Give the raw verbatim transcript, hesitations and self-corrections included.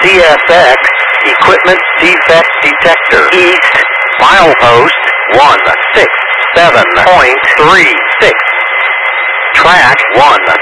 C S X Equipment Defect Detector. East, milepost one six seven point three six. Track one